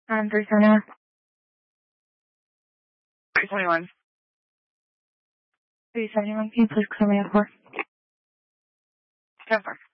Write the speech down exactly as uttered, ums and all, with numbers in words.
Um, three seventy-one. three twenty-one. three seventy-one, can you please clear me up for? ten four.